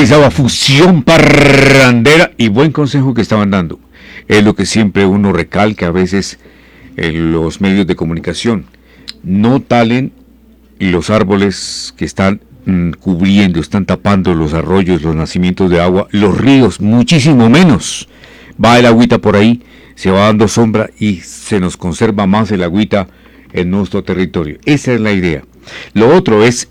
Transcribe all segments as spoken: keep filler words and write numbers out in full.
finalizaba Fusión Parrandera y buen consejo que estaban dando. Es lo que siempre uno recalca a veces en los medios de comunicación. No talen los árboles que están mm, cubriendo, están tapando los arroyos, los nacimientos de agua, los ríos, muchísimo menos. Va el agüita por ahí, se va dando sombra y se nos conserva más el agüita en nuestro territorio. Esa es la idea. Lo otro es,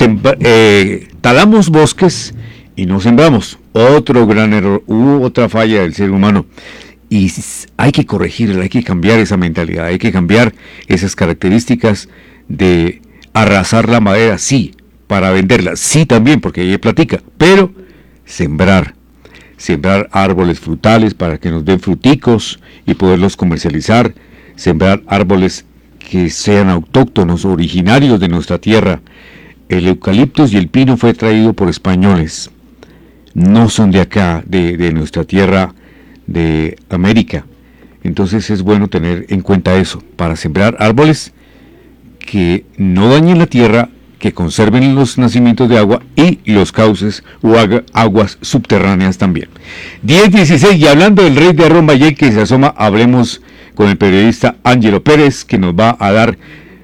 eh, talamos bosques y no sembramos. Otro gran error, hubo otra falla del ser humano. Y hay que corregirla, hay que cambiar esa mentalidad, hay que cambiar esas características de arrasar la madera, sí, para venderla, sí también, porque ahí platica, pero sembrar, sembrar árboles frutales para que nos den fruticos y poderlos comercializar, sembrar árboles que sean autóctonos, originarios de nuestra tierra. El eucaliptus y el pino fue traído por españoles, no son de acá, de, de nuestra tierra, de América. Entonces es bueno tener en cuenta eso, para sembrar árboles que no dañen la tierra, que conserven los nacimientos de agua y los cauces o aguas subterráneas también. diez dieciséis, y hablando del rey de Arrón Valle que se asoma, hablemos con el periodista Ángelo Pérez, que nos va a dar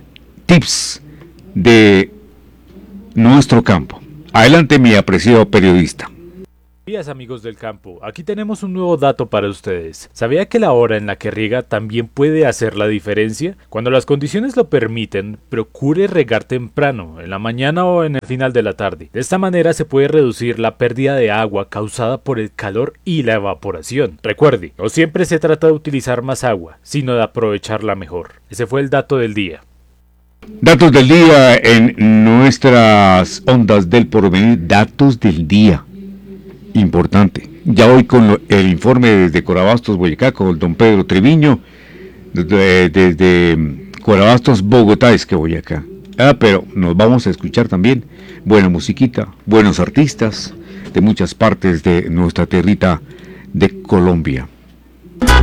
tips de nuestro campo. Adelante, mi apreciado periodista. Días amigos del campo, aquí tenemos un nuevo dato para ustedes. ¿Sabía que la hora en la que riega también puede hacer la diferencia? Cuando las condiciones lo permiten, procure regar temprano, en la mañana o en el final de la tarde. De esta manera se puede reducir la pérdida de agua causada por el calor y la evaporación. Recuerde, no siempre se trata de utilizar más agua, sino de aprovecharla mejor. Ese fue el dato del día. Datos del día en nuestras ondas del porvenir, datos del día. Importante. Ya hoy con lo, el informe desde Corabastos, Boyacá, con el don Pedro Treviño, desde, desde Corabastos, Bogotá, es que Boyacá. Ah, pero nos vamos a escuchar también buena musiquita, buenos artistas de muchas partes de nuestra tierrita de Colombia.